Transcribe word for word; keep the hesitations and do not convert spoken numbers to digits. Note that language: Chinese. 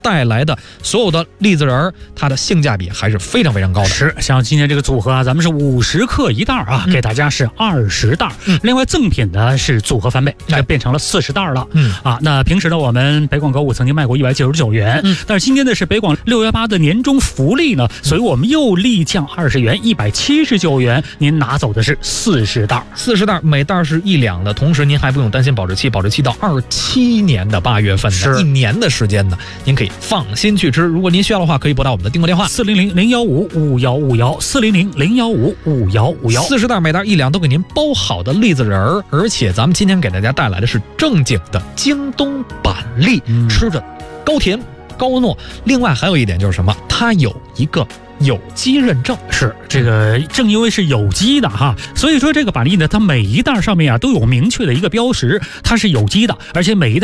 带来的所有的栗子仁儿，它的性价比还是非常非常高的。 是，像今天这个组合啊，咱们是五十克一袋啊，嗯、给大家是二十袋。嗯，另外赠品呢是组合翻倍，这变成了四十袋了。嗯啊，那平时呢我们北广购物曾经卖过一百九十九元，嗯，但是今天呢是北广六幺八的年终福利呢，所以我们又立降二十元，一百七十九元，您拿走的是四十袋， 四十袋，每袋是一两的，同时您还不用担心保质期，保质期到二七年的八月份的，一年的时间呢，您可以放心去吃。如果您需要的话，可以拨打我们的订购电话四零零零幺五五幺五幺四零零零幺五五幺五幺。 四十袋每袋一两都给您包好的栗子仁儿，而且咱们今天给大家带来的是正经的京东板栗，嗯、吃着高甜高糯。另外还有一点就是什么？它有一个有机认证， 是这个正因为是有机的哈，所以说这个板栗呢，它每一袋上面啊都有明确的一个标识，它是有机的，而且每一袋